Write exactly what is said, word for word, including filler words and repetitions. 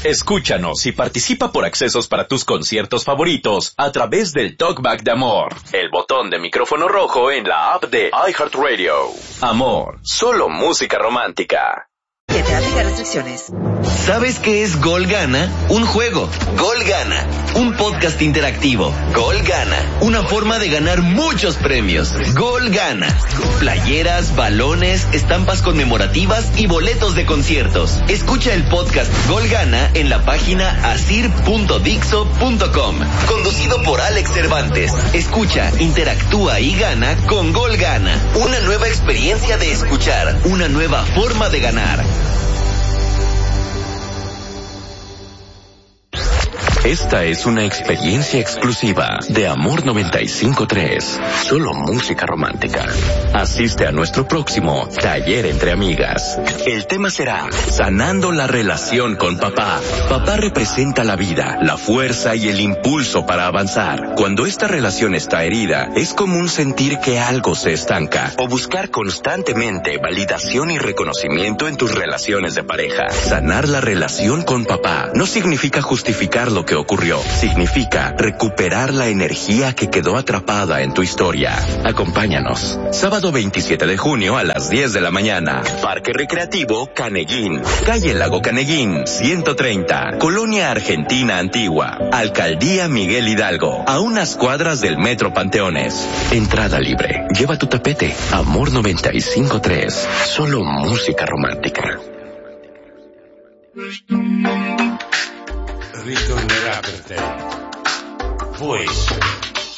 Escúchanos y participa por accesos para tus conciertos favoritos a través del Talkback de Amor, el botón de micrófono rojo en la app de iHeartRadio. Amor, solo música romántica. Que te aplica restricciones. ¿Sabes qué es Gol Gana? Un juego. Gol Gana. Un podcast interactivo. Gol Gana. Una forma de ganar muchos premios. Gol Gana. Playeras, balones, estampas conmemorativas y boletos de conciertos. Escucha el podcast Gol Gana en la página asir punto dixo punto com. Conducido por Alex Cervantes. Escucha, interactúa y gana con Gol Gana. Una nueva experiencia de escuchar. Una nueva forma de ganar. Esta es una experiencia exclusiva de Amor noventa y cinco punto tres. Solo música romántica. Asiste a nuestro próximo Taller entre Amigas. El tema será Sanando la relación con papá. Papá representa la vida, la fuerza y el impulso para avanzar. Cuando esta relación está herida, es común sentir que algo se estanca o buscar constantemente validación y reconocimiento en tus relaciones de pareja. Sanar la relación con papá no significa justificar lo que ocurrió. Significa recuperar la energía que quedó atrapada en tu historia. Acompáñanos. Sábado veintisiete de junio a las diez de la mañana. Parque Recreativo Caneguín. Calle Lago Caneguín, ciento treinta. Colonia Argentina Antigua. Alcaldía Miguel Hidalgo. A unas cuadras del Metro Panteones. Entrada libre. Lleva tu tapete. Amor noventa y cinco punto tres. Solo música romántica. Ritornerà per te. Può essere.